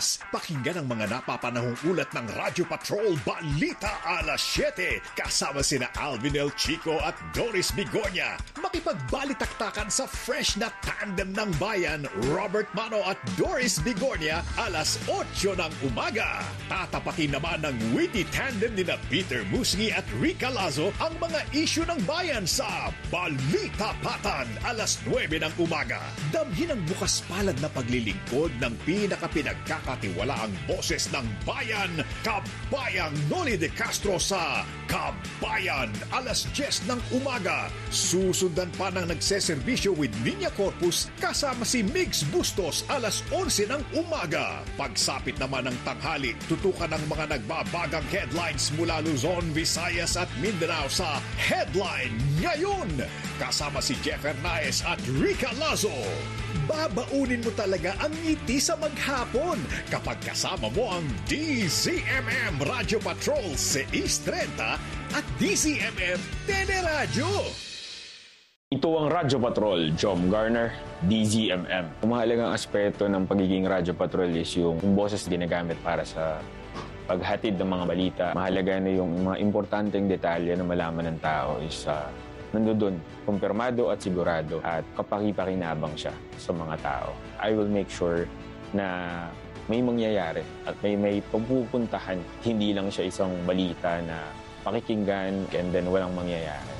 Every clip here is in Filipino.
oras. Pakinggan ang mga napapanahong ulat ng Radyo Patrol Balita alas 7 kasama sina Alvin El Chico at Doris Bigonya. Makipagbalitaktakan sa fresh na tandem ng bayan, Robert Mano at Doris Bigonya alas 8 ng umaga. Tatapatin naman ng witty tandem ni Peter Musngi at Rica Lazo ang mga isyu ng bayan sa Balita Patan alas 9 ng umaga. Damhin ang bukas palad na paglilingkod ng pinakapinagkakatiwalaang boses ng bayan, Kabayang Noli de Castro sa Kabayan alas 10 ng umaga. Susundan pa ng nagseserbisyo with Niña Corpus kasama si Migs Bustos alas 11 ng umaga. Pagsapit naman ng tanghali, tutukan ng mga nagbabagang headlines mula Luzon, Visayas at Mindanao sa Headline Ngayon. Kasama si Jeff Hernaez at Rica Lazo. Babaunin mo talaga ang ngiti sa maghapon kapag kasama mo ang DZMM Radio Patrol 630 at DZMM Teleradyo. Ito ang Radyo Patrol, Jom Garner, DZMM. Ang mahalagang aspeto ng pagiging Radyo Patrol is yung boses ginagamit para sa paghatid ng mga balita. Mahalaga na yung mga importanteng detalye na malaman ng tao is nandoon, kumpirmado at sigurado at kapaki-pakinabang siya sa mga tao. I will make sure na may mangyayari at may pagpupuntahan. Hindi lang siya isang balita na pakikinggan and then walang mangyayari.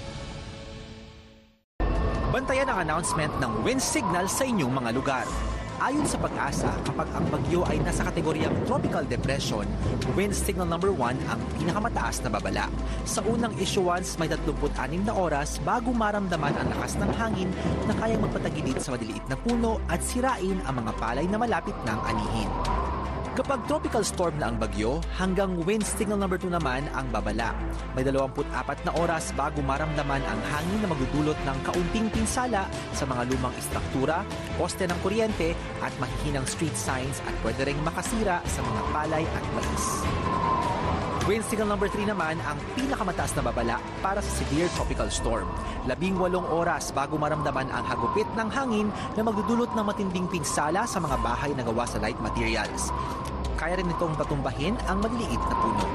Bantayan ang announcement ng wind signal sa inyong mga lugar. Ayon sa Pag-asa, kapag ang bagyo ay nasa kategoryang tropical depression, wind signal number 1 ang pinakamataas na babala. Sa unang issuance, may 36 na oras bago maramdaman ang lakas ng hangin na kayang magpatagilid sa maliliit na puno at sirain ang mga palay na malapit ng anihin. Kapag tropical storm na ang bagyo, hanggang wind signal number 2 naman ang babala. May 24 na oras bago maramdaman ang hangin na magdudulot ng kaunting pinsala sa mga lumang istruktura, poste ng kuryente at mahihinang street signs at pwede ring makasira sa mga palay at mais. Wind signal number 3 naman ang pinakamataas na babala para sa severe tropical storm. 18 oras bago maramdaman ang hagupit ng hangin na magdudulot ng matinding pinsala sa mga bahay na gawa sa light materials. Kaya rin itong patumbahin ang maliliit na puno.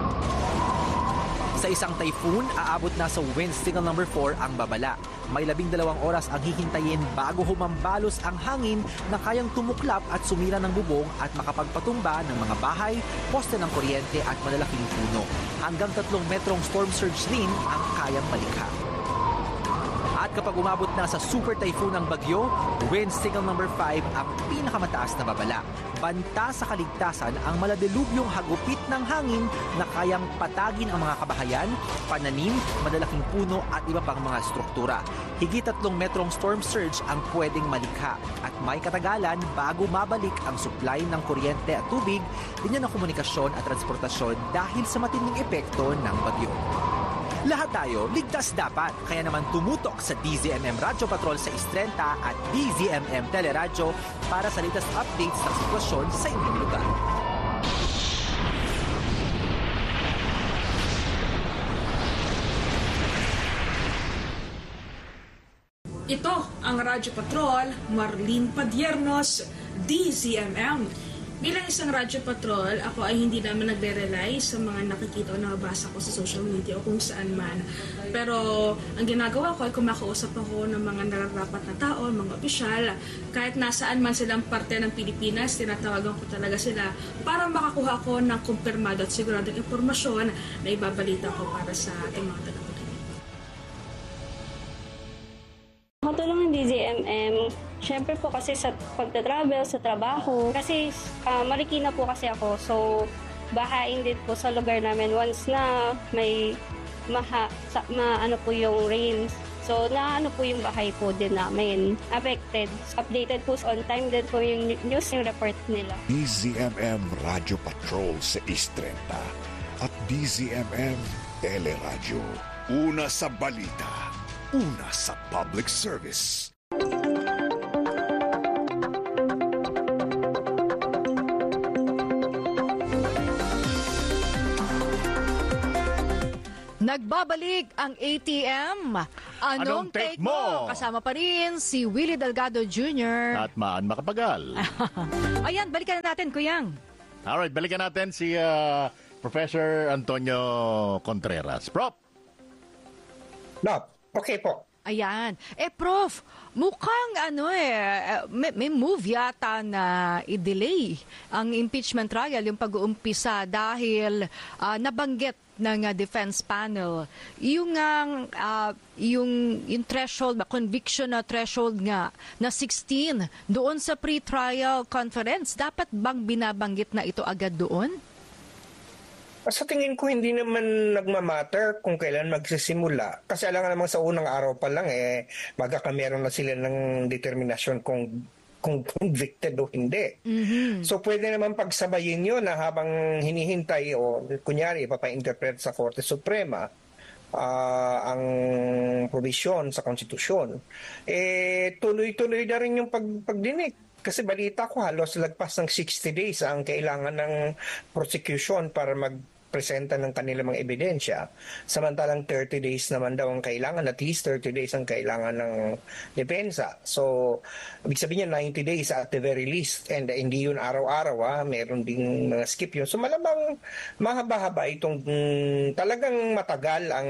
Sa isang typhoon, aabot na sa wind signal number 4 ang babala. May 12 oras ang hihintayin bago humambalos ang hangin na kayang tumuklap at sumira ng bubong at makapagpatumba ng mga bahay, poste ng kuryente at malalaking puno. Hanggang 3 metrong storm surge din ang kayang malikha. At kapag umabot na sa super typhoon ang bagyo, wind signal number 5 ang pinakamataas na babala. Banta sa kaligtasan ang maladilubyong hagupit ng hangin na kayang patagin ang mga kabahayan, pananim, malalaking puno at iba pang mga struktura. Higit 3 metrong storm surge ang pwedeng malikha at may katagalan bago mabalik ang supply ng kuryente at tubig, linya ng komunikasyon at transportasyon dahil sa matinding epekto ng bagyo. Lahat tayo, ligtas dapat. Kaya naman tumutok sa DZMM Radio Patrol sa 630 at DZMM Teleradyo para sa latest updates ng sitwasyon sa inyong lugar. Ito ang Radyo Patrol, Marlene Padiernos, DZMM. Bilang isang Radyo Patrol, ako ay hindi naman nagre-rely sa mga nakikita o nakabasa ko sa social media o kung saan man. Pero ang ginagawa ko ay kumakausap ako ng mga nararapat na tao, mga opisyal. Kahit nasaan man silang parte ng Pilipinas, tinatawagan ko talaga sila para makakuha ko ng kumpirmado at siguradong impormasyon na ibabalita ko para sa ating mga tagapakinig. Makatulong ng DZMM, syempre po kasi sa pagta-travel, sa trabaho. Kasi Marikina po kasi ako, so bahain din po sa lugar namin once na may ano po yung rains. So naano po yung bahay po din namin affected. Updated po on time din po yung news yung report nila. DZMM Radio Patrol sa 630 at DZMM Teleradyo. Una sa balita. Una sa public service. Nagbabalik ang ATM. Anong take mo? Kasama pa rin si Willie Delgado Jr. At Maan Makapagal. Ayan, balikan na natin, Kuyang. Alright, balikan natin si Professor Antonio Contreras. Prof! Okay po. Ayan. Prof, mukhang may move yata na i-delay ang impeachment trial, yung pag-uumpisa dahil nabanggit ng defense panel yung threshold, conviction na threshold nga na 16 doon sa pre-trial conference. Dapat bang binabanggit na ito agad doon? Sa tingin ko hindi naman nagmamatter kung kailan magsisimula. Kasi alam nga naman sa unang araw pa lang magkakameron na sila ng determinasyon kung convicted o hindi. Mm-hmm. So pwede naman pagsabayin yun na habang hinihintay o kunyari ipapa-interpret sa Korte Suprema ang probisyon sa konstitusyon, tuloy-tuloy na rin yung pagdinig. Kasi balita ko halos lagpas ng 60 days ang kailangan ng prosecution para magpresenta ng kanilang mga ebidensya. Samantalang 30 days naman daw ang kailangan, at least 30 days ang kailangan ng depensa. So, ibig sabihin niya 90 days at the very least. And hindi yun araw-araw, meron ding mga skip yun. So, malamang mahaba-haba itong talagang matagal ang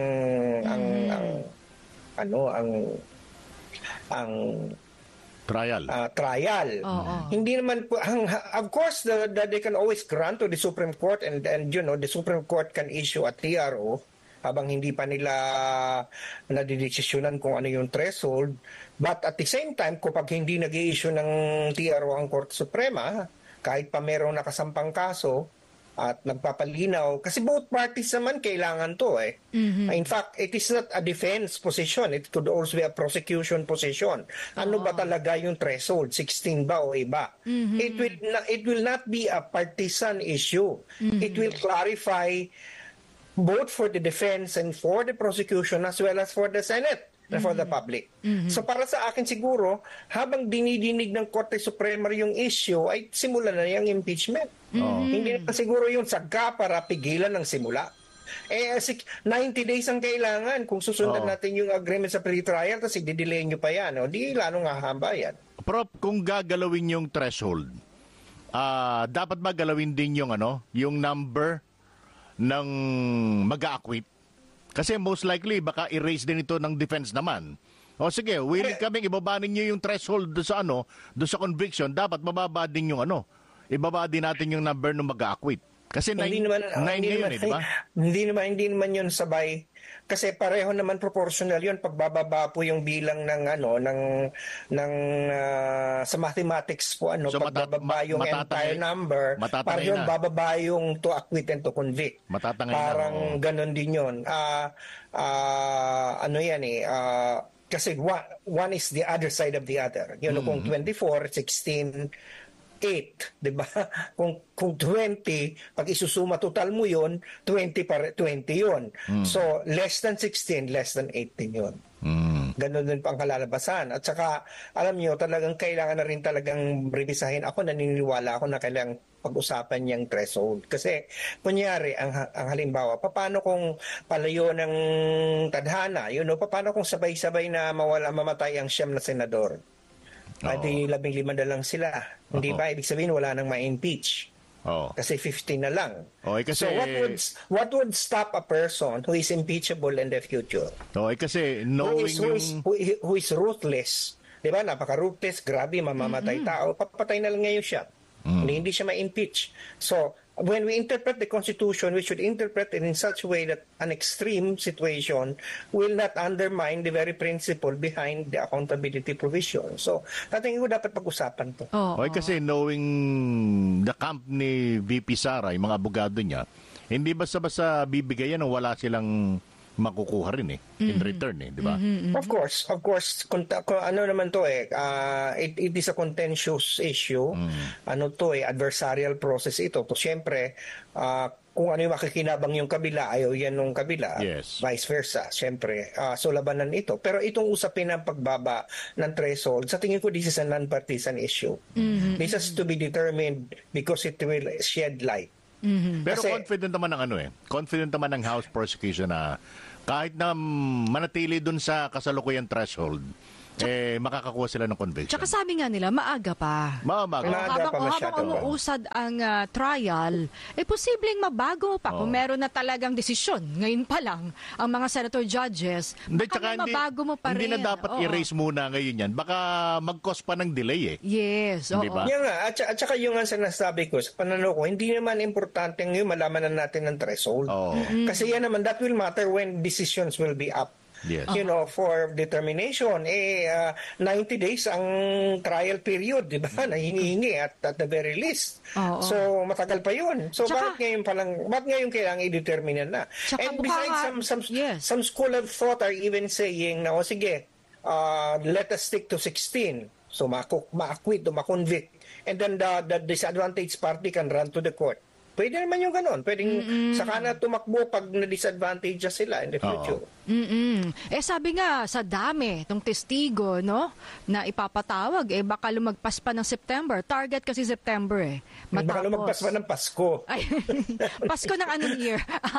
trial. Hindi naman po, of course they can always grant to the Supreme Court and the Supreme Court can issue a TRO habang hindi pa nila nadidesisyonan kung ano yung threshold. But at the same time, kapag hindi nag-i-issue ng TRO ang Korte Suprema, kahit pa merong nakasampang kaso at nagpapalinaw, kasi both parties naman kailangan to Mm-hmm. In fact, it is not a defense position, it could also be a prosecution position. Ano ba talaga yung threshold, 16 ba o iba? Mm-hmm. It will not be a partisan issue. It will clarify both for the defense and for the prosecution as well as for the Senate and for the public. So para sa akin siguro, habang dinidinig ng Korte Suprema yung issue, ay simula na yung impeachment. Hindi na siguro yung sagka para pigilan ng simula. 90 days ang kailangan kung susundan natin yung agreement sa pre-trial tapos i-delay nyo pa yan. Di lalong hahaba yan. Prof, kung gagalawin yung threshold, dapat ba galawin din yung number ng mag-a-acquit? Kasi most likely, baka erase din ito ng defense naman. O sige, willing kaming ibaba ninyo yung threshold doon sa conviction, dapat bababa din yung ibaba din natin yung number ng mag-a-acquit. Kasi 9 ngayon di ba? Hindi naman yun sabay. Kasi pareho naman proportional yun pagbababa po yung bilang sa mathematics po so pagbababa yung entire number, pareho bababa yung to acquit and to convict. Parang ganon din yun. Kasi one is the other side of the other. Kung 24, 16, 8, 'di ba? Kung 20, pag isusuma total mo 'yon, 20 'yon. So less than 16, less than 18 'yon. Ganun din pa ang kalalabasan. At saka alam niyo, talagang kailangan na rin talagang revisahin. Ako naniniwala ako na kailangang pag-usapan yung threshold. Kasi kunyari ang halimbawa, paano kung palayo ng tadhana? Paano kung sabay-sabay na mamatay ang 9 na senador? Di 15 na lang sila. Hindi ba? Ibig sabihin wala nang ma-impeach. Kasi 15 na lang. Kasi, so what would stop a person who is impeachable in the future? Kasi knowing who is ruthless. Di ba? Napaka-ruthless, grabe, mamamatay tao. Papatay na lang ngayon siya. Hindi siya ma-impeach. So, when we interpret the Constitution, we should interpret it in such a way that an extreme situation will not undermine the very principle behind the accountability provision. So, tatingin ko dapat pag-usapan to. Kasi knowing the camp ni VP Sara, yung mga abogado niya, hindi basta-basta bibigay yan o wala silang makukuha rin in return di ba? Of course. Ano naman to it is a contentious issue. Adversarial process ito. To siyempre, kung ano yung makikinabang yung kabila, ayaw yan ng kabila. Yes. Vice versa. Siyempre, so labanan ito. Pero itong usapin ng pagbaba ng threshold, sa tingin ko this is a non-partisan issue. This has to be determined because it will shed light. Pero confident naman ng confident naman ng House prosecution na kahit na manatili dun sa kasalukuyang threshold, makakakuha sila ng conviction. Tsaka sabi nga nila, maaga pa. Maaga pa masyado. Habang umuusad ang trial, posibleng mabago pa. Kung meron na talagang desisyon, ngayon pa lang, ang mga senator judges, baka mabago mo pa rin. Hindi na dapat i-raise muna ngayon yan. Baka mag-cause pa ng delay Yes, Hindi ba? Yan nga, at saka yung nga sinasabi ko, sa pananaw ko, hindi naman importante ngayon malaman na natin ang threshold. Kasi yan naman, that will matter when decisions will be up. Yes. For determination, 90 days ang trial period, di ba? Na hinihingi at the very least. So, matagal pa yun. So, bakit ngayon kailangan i-determine na? And besides, some school of thought are even saying, sige, let us stick to 16. So, ma-acquit o ma-convict. And then the disadvantaged party can run to the court. Pwede naman yung ganon. Pwedeng saka na tumakbo pag na-disadvantage sila in the future. Sabi nga, sa dami itong testigo, no, na ipapatawag, baka lumagpas pa ng September. Target kasi September Baka lumagpas pa ng Pasko. Pasko ng anong year?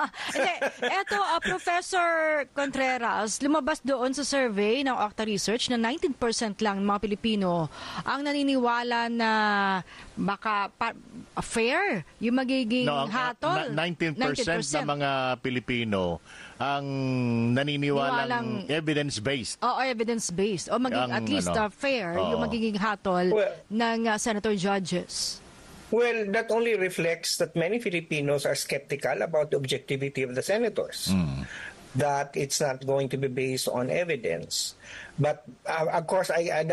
Eto, Professor Contreras, lumabas doon sa survey ng Octa Research na 19% lang ng mga Pilipino ang naniniwala na baka fair yung magiging hatol. 19% ng mga Pilipino ang naniniwalang evidence-based. Evidence-based. O maging at least fair yung magiging hatol ng senator judges. Well, that only reflects that many Filipinos are skeptical about the objectivity of the senators. That it's not going to be based on evidence. But of course,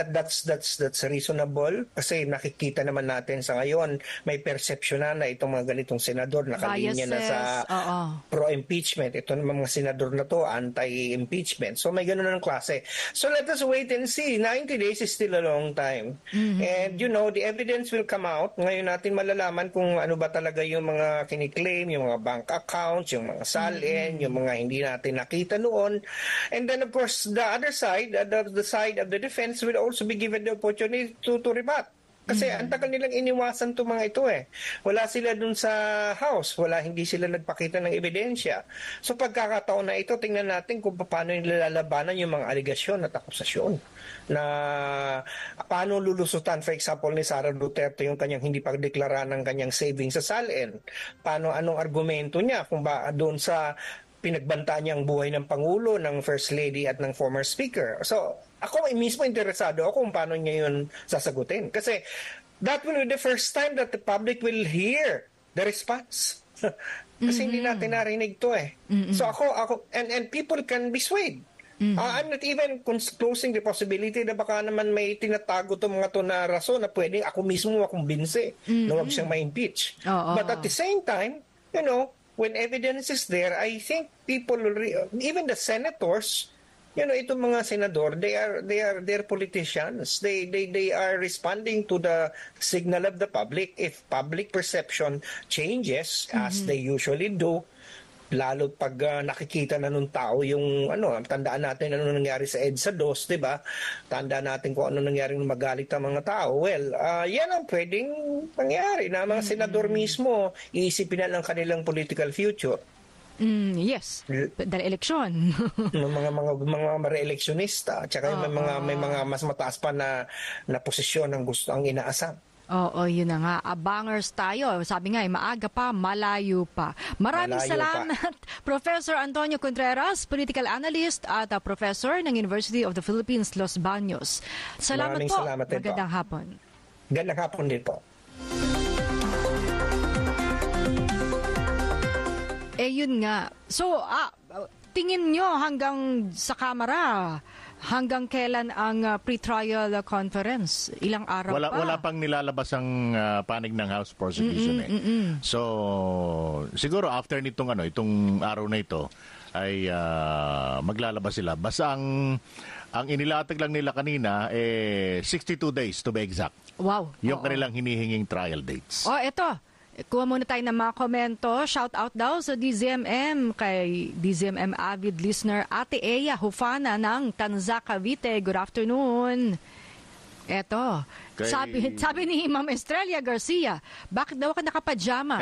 that's reasonable kasi nakikita naman natin sa ngayon may perception na itong mga ganitong senador nakalinya na sa pro-impeachment. Ito naman mga senador na to anti-impeachment. So may ganun ng klase. So let us wait and see. 90 days is still a long time. And the evidence will come out. Ngayon natin malalaman kung ano ba talaga yung mga kiniklaim, yung mga bank accounts, yung mga salin, yung mga hindi natin nakita noon. And then of course, the other side, the side of the defense will also be given the opportunity to rebut. Kasi ang tagal nilang iniwasan itong mga ito Wala sila dun sa House. Hindi sila nagpakita ng ebidensya. So pagkakataon na ito, tingnan natin kung paano nilalabanan yung mga aligasyon at akusasyon. Na paano lulusutan, for example, ni Sara Duterte yung kanyang hindi pagdeklara ng kanyang savings sa SALN. Anong argumento niya kung ba doon sa pinagbanta niyang buhay ng Pangulo, ng First Lady at ng former Speaker. So, ako mismo interesado ako kung paano niya yun sasagutin. Kasi that will be the first time that the public will hear the response. Kasi hindi natin narinig to So ako and people can be swayed. I'm not even closing the possibility na baka naman may tinatago to mga to na rason na pwedeng ako mismo makumbinse na huwag siyang ma-impeach. But at the same time, when evidence is there, I think people, even the senators, itong mga senador, they're politicians. They are responding to the signal of the public. If public perception changes, as they usually do, lalo pag nakikita na nung tao yung tandaan natin ano nangyari sa EDSA 2, di ba? Tandaan natin kung ano nangyari nung magalit ang mga tao. Well, yan ang pwedeng mangyari na mga senador mismo iisipin na lang kanilang political future. Yes, dahil eleksyon. mga re-electionista, tsaka may mga mas mataas pa na posisyon ang gusto ang inaasam. Yun na nga. Abangers tayo. Sabi nga, maaga pa, malayo pa. Maraming salamat, Professor Antonio Contreras, political analyst at professor ng University of the Philippines, Los Baños. Salamat po. Magandang hapon. Magandang hapon din po. Yun nga. So, tingin nyo hanggang sa Kamara, hanggang kailan ang pre-trial conference? Ilang araw pa? Wala pang nilalabas ang panig ng House Prosecution. So, siguro after nitong itong araw na ito ay maglalabas sila. Basta ang inilatag lang nila kanina 62 days to be exact. Wow. Yung kanilang hinihinging trial dates. Eto. Kuha muna tayo ng mga komento. Shout out daw sa DZMM kay DZMM avid listener Ate Eya Hufana ng Tanza, Cavite. Good afternoon. Eto, sabi ni Ma'am Estrella Garcia, bakit daw ka nakapajama?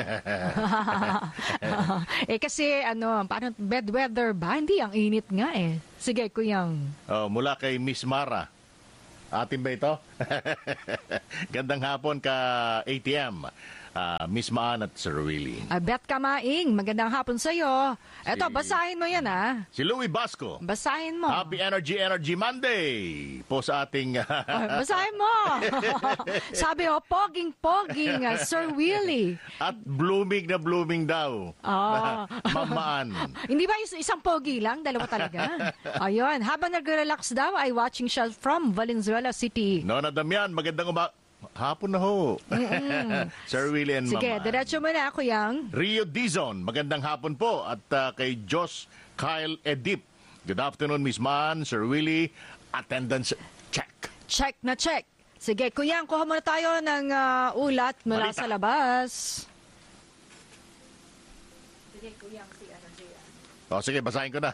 Kasi parang bad weather ba? Hindi, ang init nga eh. Sige, Kuyang. Mula kay Miss Mara. Atin ba ito? Gandang hapon ka, ATM. Miss Maan at Sir Willie. Bet Kamaing, magandang hapon sa'yo. Eto, basahin mo yan Si Louie Basco. Basahin mo. Happy Energy Monday po sa ating... basahin mo. Sabi poging Sir Willie. At blooming na blooming daw. Mamaan. Hindi ba isang pogi lang? Dalawa talaga. Ayun, habang nag-relax daw ay watching siya from Valenzuela City. Nona Damian, magandang hapon na ho. Sir Willie and Mama. Sige, diretso mo na ako yang. Rio Dizon, magandang hapon po. At kay Josh Kyle Edip. Good afternoon, Miss Man, Sir Willie. Attendance check. Check na check. Sige, Kuyang, kuha muna tayo ng ulat mula sa labas. Sige, Kuyang, si sige, basahin ko na.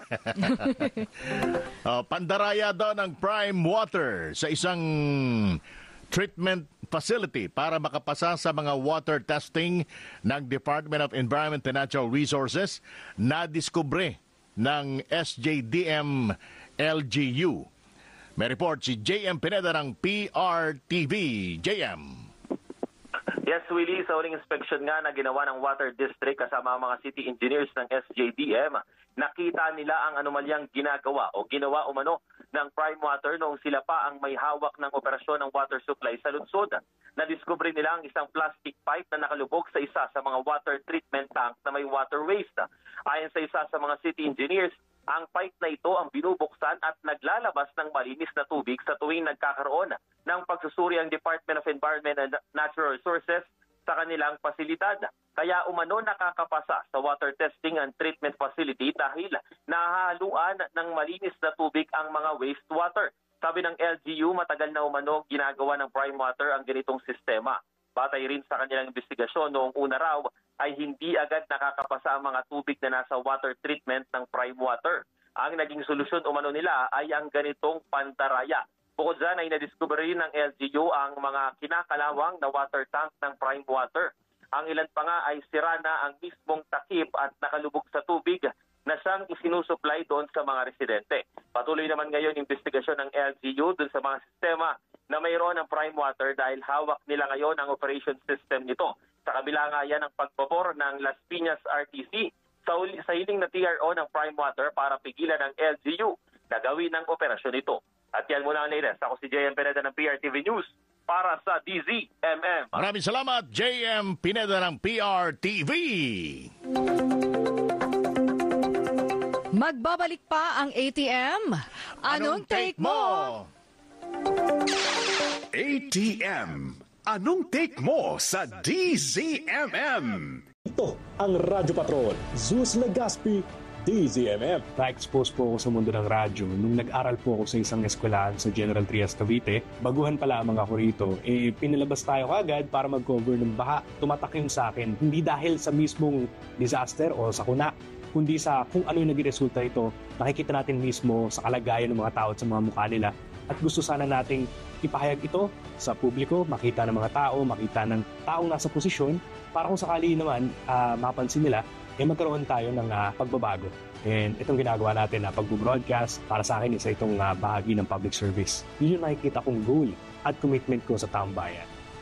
Pandaraya daw ng Prime Water sa isang treatment facility para makapasa sa mga water testing ng Department of Environment and Natural Resources na diskubre ng SJDM LGU. May report si JM Pineda ng PRTV. JM. Yes, Willie, sa uling inspection nga na ginawa ng Water District kasama ang mga city engineers ng SJDM, nakita nila ang anomalyang ginagawa o ginawa umano ng Prime Water noong sila pa ang may hawak ng operasyon ng water supply sa lungsod. Nadiskubre nila ang isang plastic pipe na nakalubog sa isa sa mga water treatment tank na may water waste. Ayon sa isa sa mga city engineers, ang pipe na ito ang binubuksan at naglalabas ng malinis na tubig sa tuwing nagkakaroon ng pagsusuri ang Department of Environment and Natural Resources sa kanilang pasilidad. Kaya umano nakakapasa sa water testing and treatment facility dahil nahahaluan ng malinis na tubig ang mga wastewater. Sabi ng LGU, matagal na umano ginagawa ng Prime Water ang ganitong sistema. Batay rin sa kanilang investigasyon, noong una raw ay hindi agad nakakapasa ang mga tubig na nasa water treatment ng Prime Water. Ang naging solusyon umano nila ay ang ganitong pandaraya. Bukod dyan ay nadiscover rin ng LGU ang mga kinakalawang na water tank ng Prime Water. Ang ilan pa nga ay sira na ang mismong takip at nakalubog sa tubig na siyang isinusupply doon sa mga residente. Patuloy naman ngayon investigasyon ng LGU doon sa mga sistema na mayroon ng Prime Water dahil hawak nila ngayon ang operation system nito. Sa kabila nga yan ang pagbabor ng Las Piñas RTC sa hiling na TRO ng Prime Water para pigilan ng LGU na gawin ang operasyon ito. At yan muna ang latest. Ako si JM Pineda ng PRTV News para sa DZMM. Maraming salamat, JM Pineda ng PRTV. Magbabalik pa ang ATM. Anong take mo? ATM. Anong take mo sa DZMM? Ito ang Radyo Patrol. Zeus Legaspi, DZMM. Na-expose po ako sa mundo ng radyo nung nag-aral po ako sa isang eskwelahan sa General Trias, Cavite. Baguhan pa lamang ako rito, pinalabas tayo kagad para mag-cover ng baha. Tumatak yun sa akin, hindi dahil sa mismong disaster o sakuna, kundi sa kung ano yung naging resulta ito. Nakikita natin mismo sa kalagayan ng mga tao at sa mga mukha nila. At gusto sana nating ipahayag ito sa publiko, makita ng mga tao, makita ng taong nasa posisyon, para kung sakali naman mapansin nila, magkaroon tayo ng pagbabago. And itong ginagawa natin na pag-broadcast, para sa akin isa itong bahagi ng public service. Yun yung nakikita kong goal at commitment ko sa taong bayan.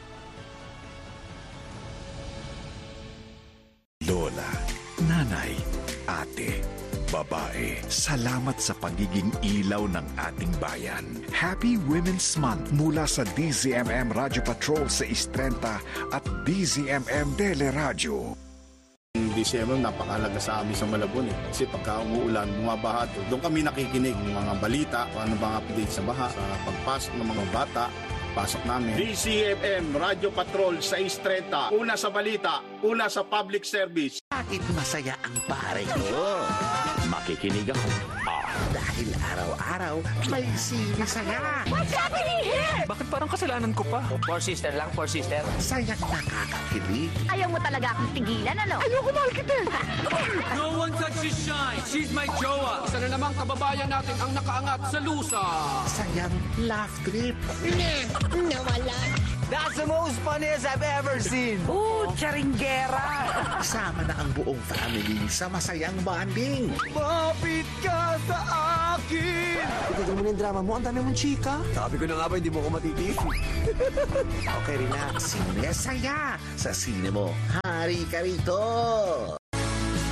Lola, nanay, ate, babae, salamat sa pagiging ilaw ng ating bayan. Happy Women's Month mula sa DZMM Radio Patrol sa Istrenta at DZMM Teleradio. DZMM napakahalaga sa amin sa Malabon kasi pagka umuulan, bumabaha doon. Doon kami nakikinig ng mga balita, kung ano bang update sa baha, sa pagpasok ng mga bata, pasok namin. DZMM Radio Patrol sa Istrenta, una sa balita, una sa public service. Bakit masaya ang pare ko? makikinig ako. Dahil araw-araw may sinisaya. What's happening here? Bakit parang kasalanan ko pa? Four sister lang, four sister. Sayang nakakakilig. Ayaw mo talaga akong tigilan, ano? Ayoko mahal kita. No one touches shine. She's my jowa. Isa na namang kababayan natin ang nakaangat sa lusa. Sayang laugh trip. Nawala. That's the most funniest I've ever seen. Charinggera. Sama na ang buong family sa masayang bonding. Mapit ka sa akin. Tigil mo na yung drama mo. Ang dami mong chika. Sabi ko na nga ba, hindi mo ko matitiis. Okay, relax. Sinesaya sa sine mo. Hari ka rito.